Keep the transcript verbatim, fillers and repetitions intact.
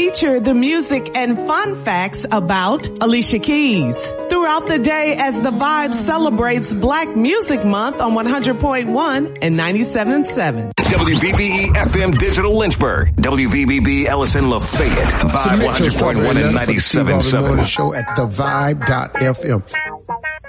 feature the music and fun facts about Alicia Keys. Throughout the day as the Vibe celebrates Black Music Month on one hundred point one and ninety-seven point seven. W V B E F M Digital Lynchburg. W V B B Ellison Lafayette. Vibe one hundred point one and ninety-seven point seven. Show at the vibe dot f m.